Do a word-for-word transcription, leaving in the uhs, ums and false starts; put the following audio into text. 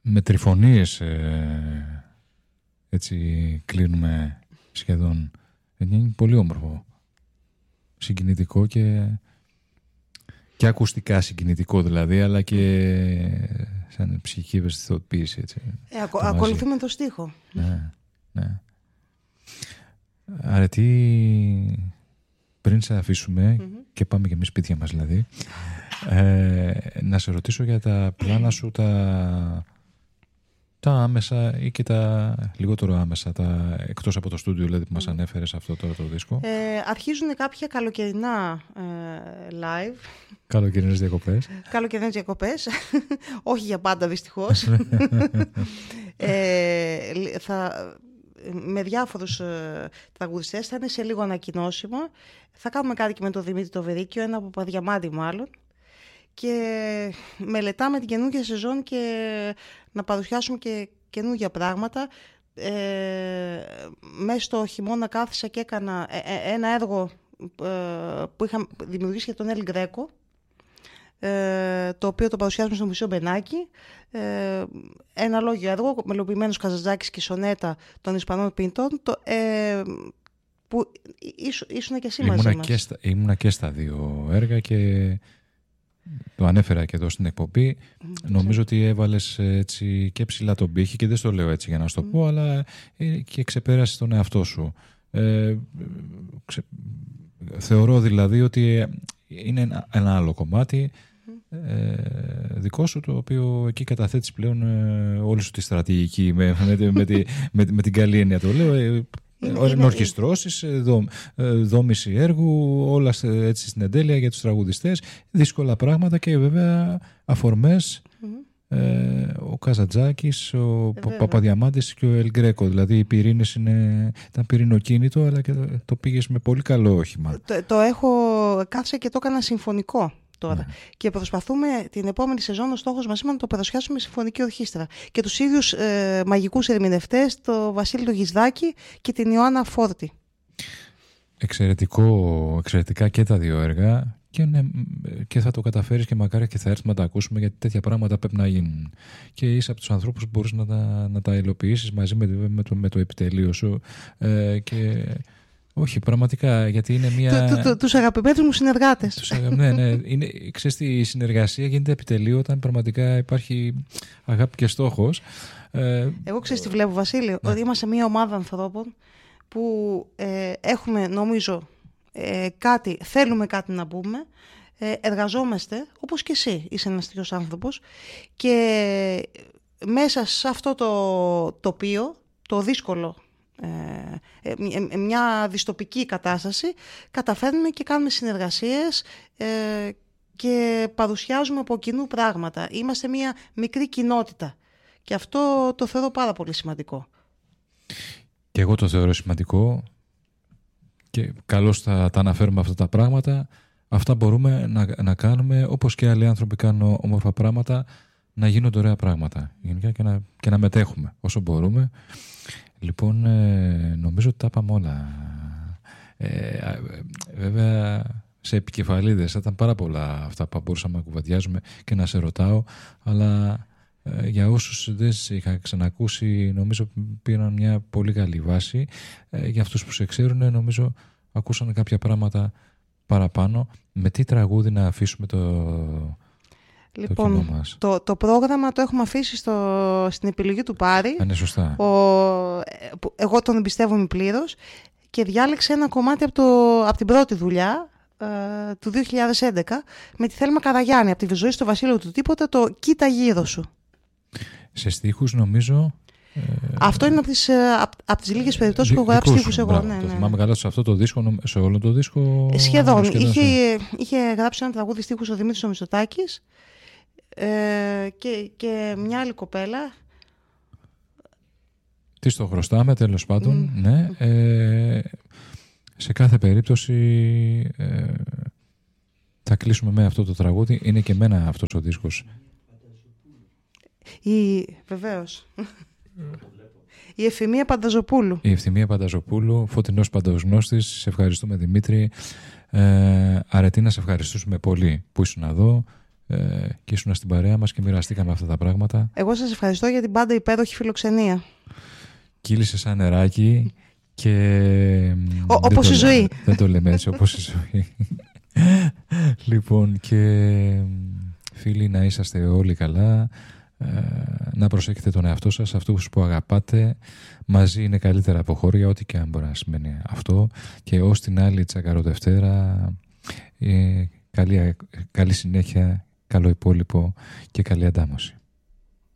με τριφωνίες ε, έτσι κλείνουμε σχεδόν. Είναι πολύ όμορφο. Συγκινητικό και, και ακουστικά συγκινητικό δηλαδή, αλλά και σαν ψυχική ευαισθητοποίηση. Έτσι, ε, ακο, ακολουθούμε το στίχο. Ναι, ναι. Άρα τι, πριν σε αφήσουμε mm-hmm. και πάμε και εμείς σπίτια μας δηλαδή, ε, να σε ρωτήσω για τα πλάνα σου, τα, τα άμεσα ή και τα λιγότερο άμεσα, τα, εκτός από το στούντιο δηλαδή, που μας ανέφερες αυτό τώρα το δίσκο. Ε, αρχίζουν κάποια καλοκαιρινά ε, live. Καλοκαιρινές διακοπές. Καλοκαιρινές διακοπές. Όχι για πάντα δυστυχώς. ε, θα... με διάφορους ε, τραγουδιστές, θα είναι σε λίγο ανακοινώσιμο. Θα κάνουμε κάτι και με τον Δημήτρη το Βερίκιο, ένα από Παδιαμάντη μάλλον. Και μελετάμε την καινούργια σεζόν και να παρουσιάσουμε και καινούργια πράγματα. Ε, μέσα στο χειμώνα κάθισα και έκανα ε, ένα έργο ε, που είχα δημιουργήσει για τον Ελ Γκρέκο, ε, το οποίο το παρουσιάζουμε στο Μουσείο Μπενάκη. Ε, ένα λόγιο έργο, μελοποιημένος Καζαντζάκης και σονέτα των Ισπανών ποιητών, το, ε, που ήσου, ήσουν και εσύ μαζί ήμουνα μας. Και στα, ήμουνα και στα δύο έργα και το ανέφερα και εδώ στην εκπομπή. Mm, Νομίζω ότι έβαλες έτσι και ψηλά τον πύχη, και δεν στο λέω έτσι για να σου το mm. πω, αλλά και ξεπέρασες τον εαυτό σου. Ε, ξε, θεωρώ δηλαδή ότι είναι ένα, ένα άλλο κομμάτι Ε, δικό σου, το οποίο εκεί καταθέτεις πλέον ε, όλη σου τη στρατηγική με, με, με, τη, με, με την καλή έννοια το λέω, ε, ενορχιστρώσεις, δό, δόμηση έργου, όλα έτσι στην εντέλεια για τους τραγουδιστές, δύσκολα πράγματα και βέβαια αφορμές. Mm-hmm. ε, ο Καζαντζάκης, ο ε, Παπαδιαμάντης και ο Ελ Γκρέκο, δηλαδή οι πυρήνες είναι, ήταν πυρηνοκίνητο, αλλά και το, το πήγες με πολύ καλό όχημα. Το, το έχω κάθισα και το έκανα συμφωνικό τώρα. Mm. Και προσπαθούμε την επόμενη σεζόν, ο στόχος μας είναι να το παρουσιάσουμε συμφωνική ορχήστρα. Και τους ίδιους ε, μαγικούς ερμηνευτές, το Βασίλη το Γισδάκη και την Ιωάννα Φόρτη. Εξαιρετικό, εξαιρετικά και τα δύο έργα. Και, ναι, και θα το καταφέρεις και μακάρι και θα έρθουμε να τα ακούσουμε, γιατί τέτοια πράγματα πρέπει να γίνουν. Και είσαι από τους ανθρώπους που μπορείς να τα, να τα υλοποιήσεις μαζί με, με, το, με το επιτελείο σου. Ε, και... Όχι, πραγματικά, γιατί είναι μια... Του, του, τους αγαπημένους μου συνεργάτες. Τους αγα... ναι, ναι. Είναι, ξέρεις, η συνεργασία γίνεται επιτελείο όταν πραγματικά υπάρχει αγάπη και στόχος. Ε... Εγώ ξέρεις τι βλέπω, Βασίλη, ναι. Ότι είμαστε μια ομάδα ανθρώπων που ε, έχουμε, νομίζω, ε, κάτι, θέλουμε κάτι να πούμε, ε, εργαζόμαστε, όπως και εσύ, είσαι ένας τέτοιος άνθρωπος, και μέσα σε αυτό το τοπίο, το δύσκολο, Ε, ε, μια δυστοπική κατάσταση, καταφέρνουμε και κάνουμε συνεργασίες ε, και παρουσιάζουμε από κοινού πράγματα. Είμαστε μια μικρή κοινότητα και αυτό το θεωρώ πάρα πολύ σημαντικό. Και εγώ το θεωρώ σημαντικό και καλώς θα τα αναφέρουμε αυτά τα πράγματα. Αυτά μπορούμε να, να κάνουμε, όπως και άλλοι άνθρωποι κάνουν όμορφα πράγματα, να γίνονται ωραία πράγματα γενικά και να, και να μετέχουμε όσο μπορούμε. Λοιπόν, ε, νομίζω ότι τα είπαμε όλα. Ε, βέβαια, σε επικεφαλίδες ήταν πάρα πολλά αυτά που μπορούσαμε να κουβεντιάζουμε και να σε ρωτάω, αλλά ε, για όσους δεν σε είχα ξανακούσει, νομίζω πήραν μια πολύ καλή βάση. Ε, για αυτούς που σε ξέρουν, νομίζω ακούσαν κάποια πράγματα παραπάνω. Με τι τραγούδι να αφήσουμε το... Λοιπόν, το, το, το πρόγραμμα το έχουμε αφήσει στο, στην επιλογή του Πάρη. Είναι σωστά. Ο, εγώ τον εμπιστεύομαι πλήρως και διάλεξε ένα κομμάτι από, το, από την πρώτη δουλειά ε, του δύο χιλιάδες έντεκα με τη Θέλμα Καραγιάννη, από τη ζωή στο Βασίλειο του Τίποτα, το «Κοίτα γύρω σου». Σε στίχους νομίζω... Ε, αυτό είναι από τις, από, από τις λίγες περιπτώσεις που έχω γράψει στίχους εγώ. Μπράβο, ναι, ναι. Το θυμάμαι καλά σε αυτό το δίσκο, σε όλο το δίσκο... Σχεδόν. σχεδόν είχε, είχε γράψει ένα τραγούδι στίχους ο Δημήτρης ο Μητσοτάκης. Ε, και, και μια άλλη κοπέλα. Τι στο χρωστάμε, τέλος πάντων. Mm. Ναι. Ε, σε κάθε περίπτωση ε, θα κλείσουμε με αυτό το τραγούδι. Είναι και εμένα αυτός ο δίσκος. Η, βεβαίως. Η Ευθυμία Πανταζοπούλου. Η Ευθυμία Πανταζοπούλου, Φωτεινός Παντοσγνώστης. Σε ευχαριστούμε, Δημήτρη. Ε, αρετή να σε ευχαριστήσουμε πολύ που ήσουν εδώ. ε, και ήσουν στην παρέα μας και μοιραστήκαμε αυτά τα πράγματα. Εγώ σας ευχαριστώ για την πάντα υπέροχη φιλοξενία. Κύλησε σαν νεράκι και... Ο, όπως η ζωή. Δεν το λέμε έτσι, όπως η ζωή. Λοιπόν, και φίλοι, να είσαστε όλοι καλά, να προσέχετε τον εαυτό σας, αυτούς που αγαπάτε. Μαζί είναι καλύτερα από χώρια, ό,τι και αν μπορεί να σημαίνει αυτό. Και ως την άλλη Τσακαροδευτέρα, καλή, καλή συνέχεια, καλό υπόλοιπο και καλή αντάμωση.